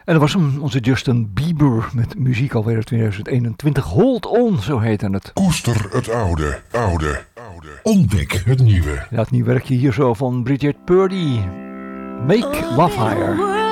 En dat was hem, onze Justin Bieber met muziek alweer uit 2021. Hold On, zo heette het. Koester het oude. Ontdek het nieuwe. Ja, het nieuwe werkje hier zo van Bridget Purdy. Make Love Higher.